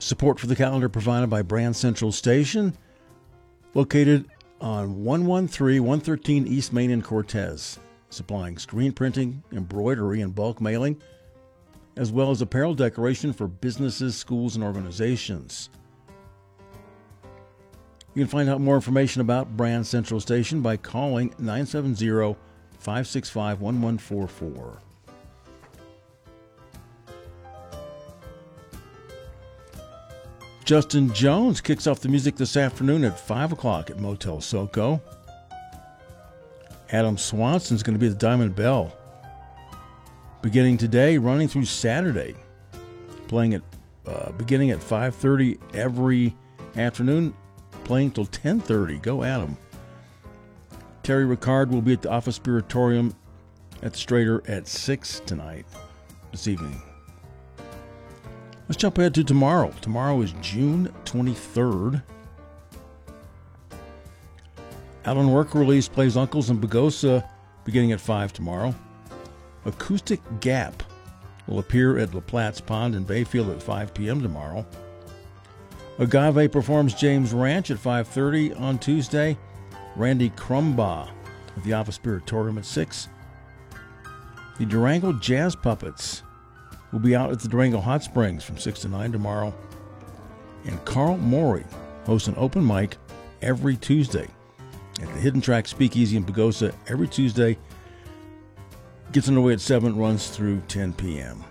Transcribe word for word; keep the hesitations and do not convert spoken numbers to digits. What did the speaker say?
Support for the calendar provided by Brand Central Station, located on one thirteen, one thirteen East Main in Cortez, supplying screen printing, embroidery, and bulk mailing, as well as apparel decoration for businesses, schools, and organizations. You can find out more information about Brand Central Station by calling nine seven zero, five six five, one one four four. Justin Jones kicks off the music this afternoon at five o'clock at Motel Soco. Adam Swanson's going to be at the Diamond Bell beginning today, running through Saturday, playing at uh, beginning at five thirty every afternoon, playing till ten thirty. Go Adam. Terry Ricard will be at the Office Spiritorium at the Strater at six tonight, this evening. Let's jump ahead to tomorrow. Tomorrow is June twenty-third. Out on Work Release plays Uncles in Pagosa beginning at five tomorrow. Acoustic Gap will appear at La Platte's Pond in Bayfield at five p.m. tomorrow. Agave performs James Ranch at five thirty on Tuesday. Randy Crumbaugh at the Office Spiritorium at six. The Durango Jazz Puppets will be out at the Durango Hot Springs from six to nine tomorrow. And Carl Morey hosts an open mic every Tuesday at the Hidden Track Speakeasy in Pagosa every Tuesday. Gets underway at seven, runs through ten p.m.